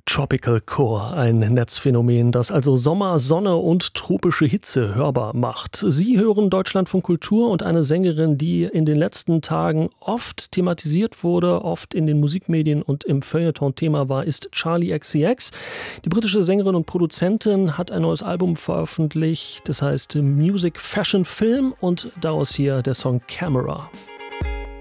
Tropical Core, ein Netzphänomen, das also Sommer, Sonne und tropische Hitze hörbar macht. Sie hören Deutschlandfunk Kultur und eine Sängerin, die in den letzten Tagen oft thematisiert wurde, oft in den Musikmedien und im Feuilleton Thema war, ist Charli XCX. Die britische Sängerin und Produzentin hat ein neues Album veröffentlicht, das heißt Music, Fashion, Film und daraus hier der Song Camera.